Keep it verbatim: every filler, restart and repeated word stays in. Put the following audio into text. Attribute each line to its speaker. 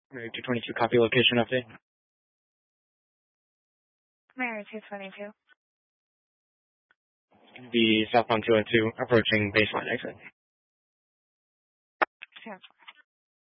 Speaker 1: Mary two twenty-two, copy location update.
Speaker 2: Mary two twenty-two.
Speaker 1: The southbound two oh two approaching baseline exit.
Speaker 2: Transfer.